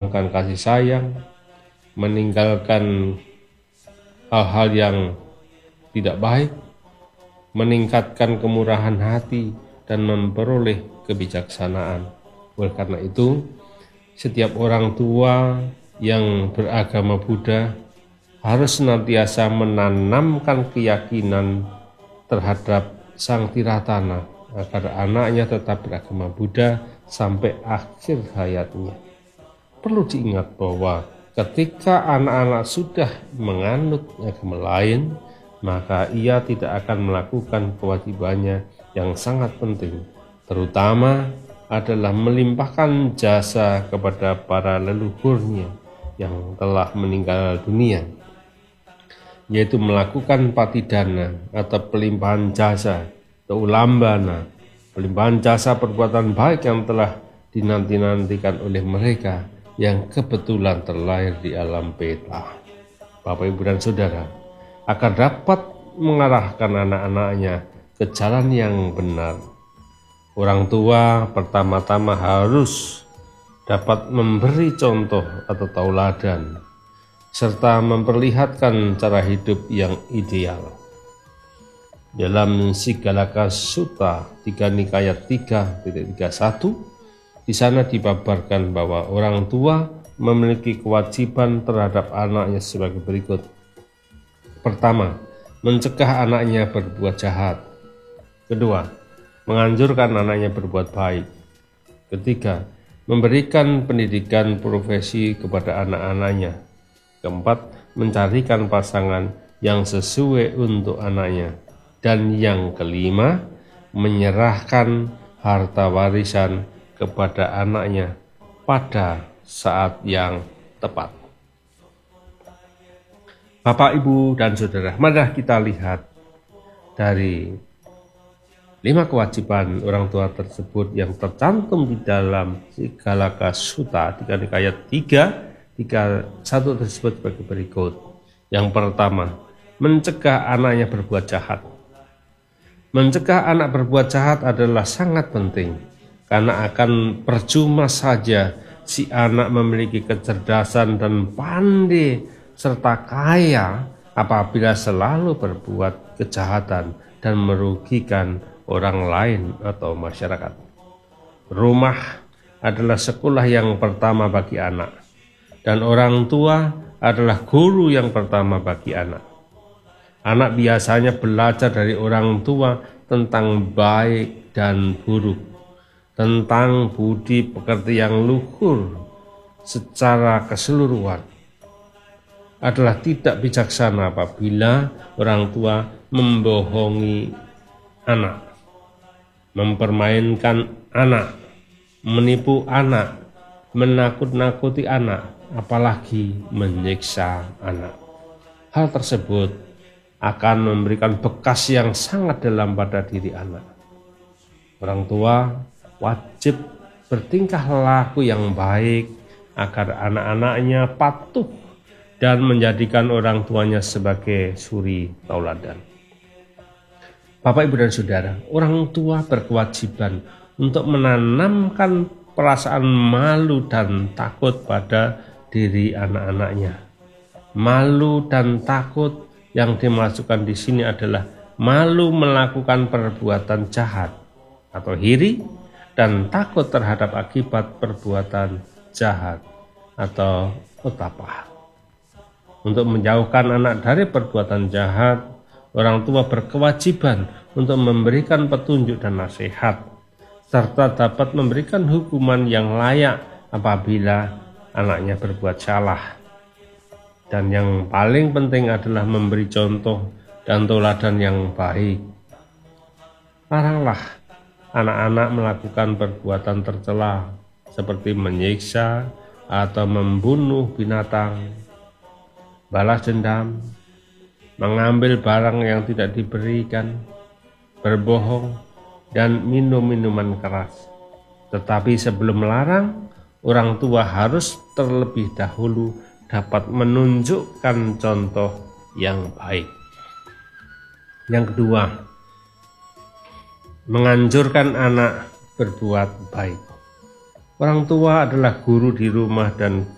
menanamkan kasih sayang, meninggalkan hal-hal yang tidak baik, meningkatkan kemurahan hati, dan memperoleh kebijaksanaan. Oleh karena itu, setiap orang tua yang beragama Buddha harus senantiasa menanamkan keyakinan terhadap Sang Tiratana agar anaknya tetap beragama Buddha sampai akhir hayatnya. Perlu diingat bahwa ketika anak-anak sudah menganut agama lain, maka ia tidak akan melakukan kewajibannya yang sangat penting, terutama adalah melimpahkan jasa kepada para leluhurnya yang telah meninggal dunia, yaitu melakukan patidana atau pelimpahan jasa atau ulambana, pelimpahan jasa perbuatan baik yang telah dinanti-nantikan oleh mereka yang kebetulan terlahir di alam peta. Bapak, Ibu, dan Saudara, agar dapat mengarahkan anak-anaknya ke jalan yang benar, orang tua pertama-tama harus dapat memberi contoh atau tauladan serta memperlihatkan cara hidup yang ideal. Dalam Sigalaka Sutta 3 Nikaya 3.31, di sana dipaparkan bahwa orang tua memiliki kewajiban terhadap anaknya sebagai berikut. Pertama, mencegah anaknya berbuat jahat. Kedua, menganjurkan anaknya berbuat baik. Ketiga, memberikan pendidikan profesi kepada anak-anaknya. Keempat, mencarikan pasangan yang sesuai untuk anaknya. Dan yang kelima, menyerahkan harta warisan kepada anaknya pada saat yang tepat. Bapak, Ibu, dan Saudara, marilah kita lihat dari 5 kewajiban orang tua tersebut yang tercantum di dalam Sigalaka Sutta 3 Nikaya 3.1 tersebut sebagai berikut. Yang pertama, mencegah anaknya berbuat jahat. Mencegah anak berbuat jahat adalah sangat penting, karena akan percuma saja si anak memiliki kecerdasan dan pandai serta kaya apabila selalu berbuat kejahatan dan merugikan orang lain atau masyarakat. Rumah adalah sekolah yang pertama bagi anak, dan orang tua adalah guru yang pertama bagi anak. Anak biasanya belajar dari orang tua tentang baik dan buruk, tentang budi pekerti yang luhur secara keseluruhan. Adalah tidak bijaksana apabila orang tua membohongi anak, mempermainkan anak, menipu anak, menakut-nakuti anak, apalagi menyiksa anak. Hal tersebut akan memberikan bekas yang sangat dalam pada diri anak. Orang tua wajib bertingkah laku yang baik agar anak-anaknya patuh dan menjadikan orang tuanya sebagai suri tauladan. Bapak, Ibu, dan Saudara, orang tua berkewajiban untuk menanamkan perasaan malu dan takut pada diri anak-anaknya. Malu dan takut yang dimasukkan di sini adalah malu melakukan perbuatan jahat atau iri, dan takut terhadap akibat perbuatan jahat atau petapah. Untuk menjauhkan anak dari perbuatan jahat, orang tua berkewajiban untuk memberikan petunjuk dan nasihat, serta dapat memberikan hukuman yang layak apabila anaknya berbuat salah. Dan yang paling penting adalah memberi contoh dan tauladan yang baik. Laranglah anak-anak melakukan perbuatan tercela seperti menyiksa atau membunuh binatang, balas dendam, mengambil barang yang tidak diberikan, berbohong, dan minum minuman keras. Tetapi sebelum melarang, orang tua harus terlebih dahulu dapat menunjukkan contoh yang baik. Yang kedua, menganjurkan anak berbuat baik. Orang tua adalah guru di rumah dan